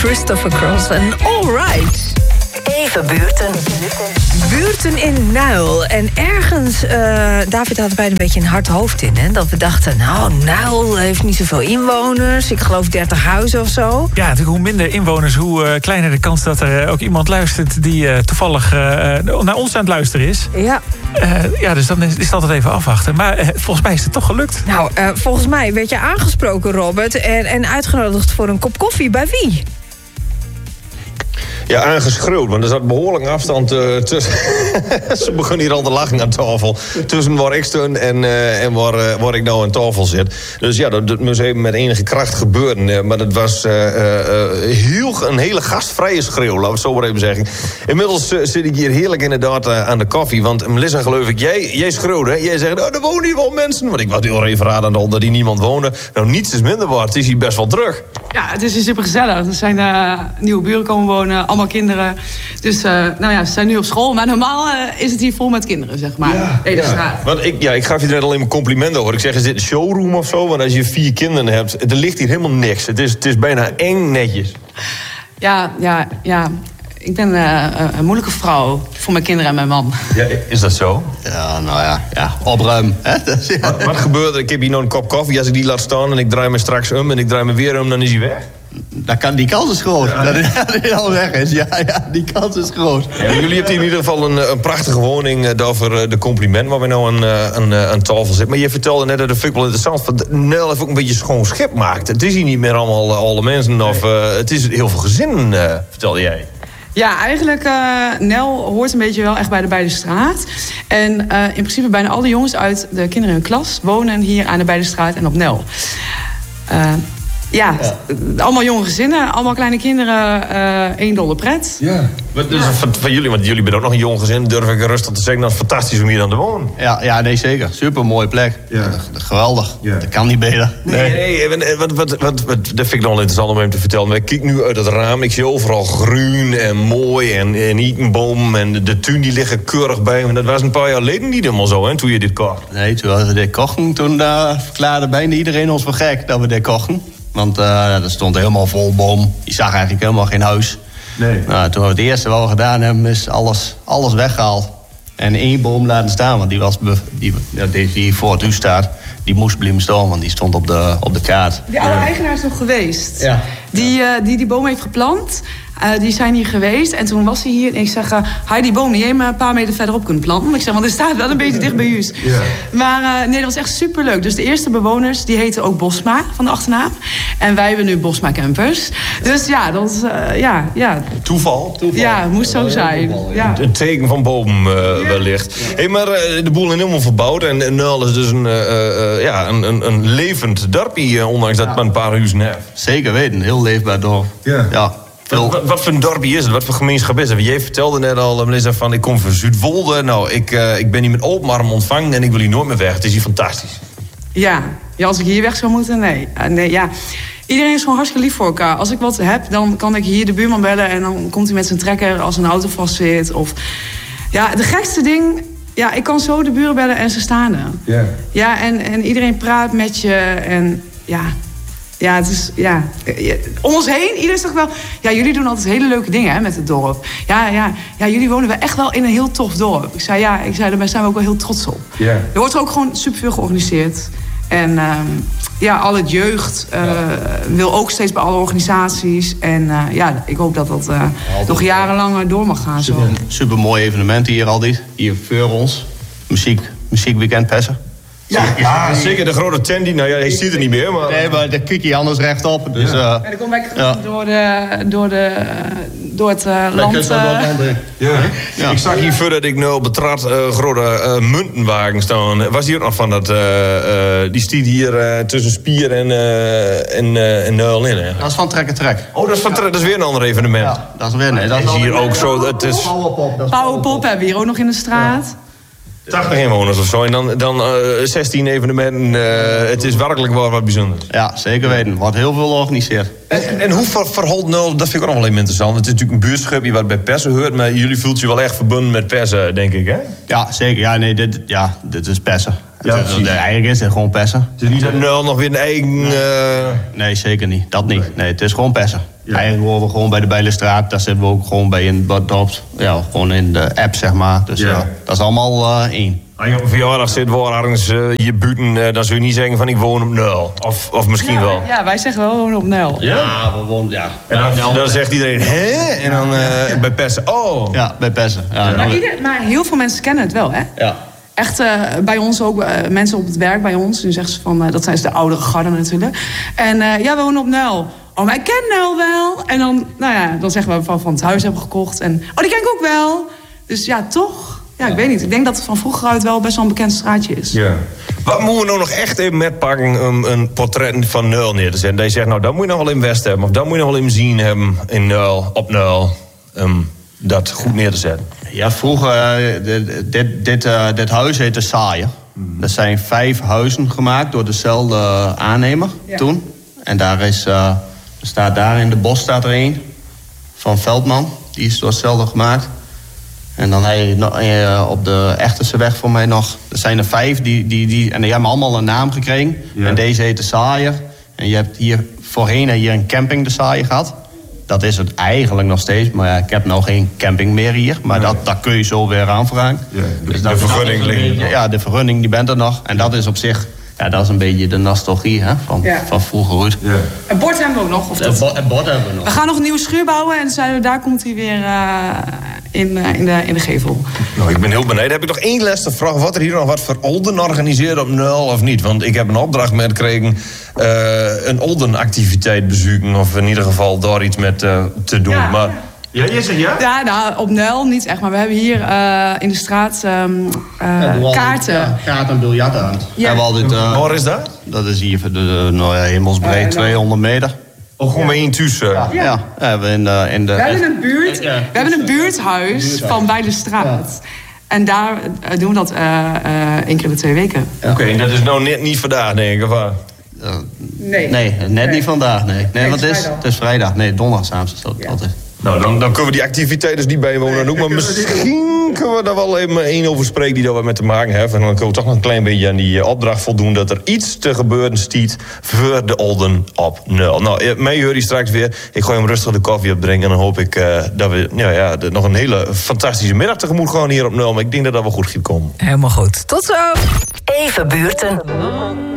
Christopher Cross en All Right. Even buurten. Buurten in Nuil. En ergens, David had er bijna een beetje een hard hoofd in. Hè? Dat we dachten, nou, Nuil heeft niet zoveel inwoners. Ik geloof 30 huizen of zo. Ja, natuurlijk hoe minder inwoners, hoe kleiner de kans dat er ook iemand luistert die toevallig naar ons aan het luisteren is. Ja. Dus dan is het altijd even afwachten. Maar volgens mij is het toch gelukt. Nou, volgens mij werd je aangesproken, Robert. En uitgenodigd voor een kop koffie. Bij wie? Ja, aangeschreeuwd, want er zat behoorlijk afstand tussen. Ze begonnen hier al te lachen aan tafel. Tussen waar ik stond en waar ik nou aan tafel zit. Dus ja, dat moest even met enige kracht gebeuren. Maar dat was een hele gastvrije schreeuw, laten we het zo maar even zeggen. Inmiddels zit ik hier heerlijk inderdaad aan de koffie. Want Melissa, geloof ik, jij schreeuwde. Jij zegt, er wonen hier wel mensen. Want ik was heel even raad aan de hand dat hier niemand woonde. Nou, niets is minder waard. Het is hier best wel druk. Ja, het is hier super gezellig. Er zijn nieuwe buren komen wonen, allemaal kinderen. Dus ze zijn nu op school. Maar normaal is het hier vol met kinderen, zeg maar. Ja. Want ik gaf je net alleen maar complimenten over. Ik zeg, is dit een showroom of zo? Want als je 4 kinderen hebt, er ligt hier helemaal niks. Het is bijna eng netjes. Ja. Ik ben een moeilijke vrouw voor mijn kinderen en mijn man. Ja, is dat zo? Ja, nou ja, opruim. Hè? Wat gebeurt er? Ik heb hier nog een kop koffie. Als ik die laat staan en ik draai me straks om en ik draai me weer om, dan is hij weg. Die kans is groot. Ja. Dat hij al weg is. Ja, die kans is groot. Ja, jullie hebben in ieder geval een prachtige woning. Daarvoor de compliment waar we nou aan tafel zitten. Maar je vertelde net, dat vind ik wel interessant. Dat Nel heeft ook een beetje schoon schip maakt. Het is hier niet meer allemaal alle mensen. Of het is heel veel gezinnen, vertelde jij. Ja, eigenlijk, Nel hoort een beetje wel echt bij de straat. En in principe bijna al de jongens uit de kinderen in hun klas wonen hier aan de Bijdestraat en op Nel. Allemaal jonge gezinnen, allemaal kleine kinderen, $1 pret. Ja. Dus van jullie, want jullie zijn ook nog een jong gezin, durf ik rustig te zeggen, dat is fantastisch om hier aan te wonen. Ja, nee, zeker. Super mooie plek. Ja. Geweldig. Ja. Dat kan niet beter. Nee, dat vind ik nog wel interessant om hem te vertellen. Ik kijk nu uit het raam, ik zie overal groen en mooi en ietenboom en de tuin die liggen keurig bij me. Dat was een paar jaar geleden niet helemaal zo, hè, toen je dit kocht. Nee, toen we dit kochten, toen verklaarde bijna iedereen ons voor gek dat we dit kochten. Want er stond helemaal vol boom. Je zag eigenlijk helemaal geen huis. Nee. Nou, toen we het eerste wat we gedaan hebben, is alles weggehaald. En 1 boom laten staan, want die voor het huis staat, die moest blijven staan, want die stond op de kaart. De oude eigenaar is nog geweest. Ja. Die boom heeft geplant. Die zijn hier geweest en toen was hij hier. En ik zeg, die boom die je een paar meter verderop kunt planten. Ik zeg, want hij staat wel een beetje dicht bij huis. Ja. Maar dat was echt superleuk. Dus de eerste bewoners, die heten ook Bosma van de achternaam. En wij hebben nu Bosma Campers. Dus ja, dat is, Toeval? Ja, het moest zo zijn. Ja. Een teken van boom wellicht. Ja. Hey, maar de boel is helemaal verbouwd. En Nuil is dus een levend dorpje, ondanks dat het maar een paar huizen heeft. Zeker weten, heel leefbaar dorp. Ja. Wat voor een dorpje is het? Wat voor gemeenschap is het? Jij vertelde net al, Melissa, van ik kom van Zuidwolde. Nou, ik ben hier met open arm ontvangen en ik wil hier nooit meer weg. Het is hier fantastisch. Ja, als ik hier weg zou moeten, nee. Iedereen is gewoon hartstikke lief voor elkaar. Als ik wat heb, dan kan ik hier de buurman bellen en dan komt hij met zijn trekker als een auto vast zit. Of ja, de gekste ding. Ja, ik kan zo de buren bellen en ze staan er. Yeah. Ja, en iedereen praat met je en ja. Ja, het is, om ons heen, iedereen zegt wel, ja, jullie doen altijd hele leuke dingen, hè, met het dorp. Ja, jullie wonen wel echt wel in een heel tof dorp. Ik zei, daar zijn we ook wel heel trots op. Yeah. Er wordt ook gewoon superveel georganiseerd. En al het jeugd wil ook steeds bij alle organisaties. En ik hoop dat dat nog jarenlang door mag gaan. Super mooi evenementen hier altijd. Hier voor ons. Muziekweekend Pessen. Ja, zeker. De grote tent, hij ziet er niet meer. Maar... Nee, maar daar kijk je anders rechtop. Dus, en dan kom ik door het land. Ja. Ik zag hier voordat ik nu betrad grote muntenwagen staan. Was hier ook nog van dat... die stiet hier tussen Spier en Nuil in. Hè? Dat is van Trek en Trek. Oh, dat is van Trek. Dat is weer een ander evenement. Ja, dat is weer. Nee, dat is hier ook zo. Het is... Powerpop hebben we hier ook nog in de straat. 80 inwoners of zo. En dan 16 evenementen. Het is werkelijk wel wat bijzonders. Ja, zeker weten. Wordt heel veel georganiseerd. En hoe verholt Nuil, dat vind ik ook nog wel even interessant. Het is natuurlijk een buurtschapje wat bij Pessen hoort. Maar jullie voelt je wel echt verbonden met Pessen, denk ik, hè? Ja, zeker. Ja, nee, dit is Pessen. Eigenlijk is het gewoon Pessen. Het is niet dat Nuil nog weer een eigen... Nee, zeker niet. Dat niet. Nee, het is gewoon Pessen. Eigenlijk horen we gewoon bij de Bijlenstraat. Daar zitten we ook gewoon bij in het dorp. Ja, gewoon in de app, zeg maar. Dus dat is allemaal één. Als je op een verjaardag zit waar ergens je buiten, dan zul je niet zeggen van ik woon op Nul. Of misschien wel. Ja, wij zeggen wel gewoon op Nul. Ja, we wonen, ja. En dan zegt iedereen, hè? En dan bij Pessen, oh. Ja, bij Pessen. Ja, Maar heel veel mensen kennen het wel, hè? ja. Echt bij ons ook, mensen op het werk bij ons. Nu zeggen ze van, dat zijn de oudere garden natuurlijk. En ja, we wonen op Nul. Oh, maar ik ken Nul wel. En dan, dan zeggen we van het huis hebben gekocht. En, oh, die ken ik ook wel. Dus ja, toch... Ja, ik weet niet. Ik denk dat het van vroeger uit wel best wel een bekend straatje is. Ja. Wat moeten we nou nog echt even metpakken om een portret van Nul neer te zetten? Dat je zegt, nou, dat moet je nog wel in West hebben. Of dat moet je nog wel in zien hebben in Nul, op Nul. Dat goed neer te zetten. Ja, vroeger, dit huis heette Saaier. Er zijn 5 huizen gemaakt door dezelfde aannemer toen. En daar staat daar in de bos staat er één van Veldman. Die is door hetzelfde gemaakt. En dan heb je op de Echterseweg voor mij nog... Er zijn er 5 en die hebben allemaal een naam gekregen. Ja. En deze heet de Saaier. En je hebt hier voorheen hier een camping de Saaier gehad. Dat is het eigenlijk nog steeds. Maar ja, ik heb nou geen camping meer hier. Maar dat kun je zo weer aanvragen. Ja, dus de vergunning ligt. Ja, de vergunning die bent er nog. En dat is op zich... Ja, dat is een beetje de nostalgie van vroeger uit. Ja. Een bord hebben we ook nog. Of dat? Een bord hebben we nog. We gaan nog een nieuwe schuur bouwen. En daar komt hij weer in de gevel. Nou, ik ben heel benieuwd. Heb ik nog één laatste vraag. Wat er hier nog wat voor Olden organiseren op Nul of niet? Want ik heb een opdracht met gekregen... een Olden-activiteit bezoeken. Of in ieder geval daar iets met te doen. Ja, maar... Ja, je zegt ja? Ja, nou, op Nul niet echt. Maar we hebben hier in de straat kaarten. Ja, kaarten en biljarten aan. Ja. Waar is dat? Dat is hier hemelsbreed 200 meter. Oh, gewoon bij één thuis. Ja, we hebben in de... We hebben een buurthuis van bij de straat. Ja. En daar doen we dat 1 keer in de 2 weken. Ja. Oké, en dat is nou net niet vandaag, denk ik, of wat? Nee, net niet vandaag, nee want het is vrijdag. Nee, donderdagavond is dat is. Nou, dan kunnen we die activiteiten niet bijwonen doen. Maar misschien kunnen we daar wel even één over spreken die daar wat met te maken heeft. En dan kunnen we toch nog een klein beetje aan die opdracht voldoen... dat er iets te gebeuren stiet voor de Olden op Nul. Nou, mij hoor je straks weer. Ik gooi hem rustig de koffie opdrinken. En dan hoop ik dat we nog een hele fantastische middag tegemoet gaan hier op Nul. Maar ik denk dat dat wel goed gaat komen. Helemaal goed. Tot zo! Even buurten.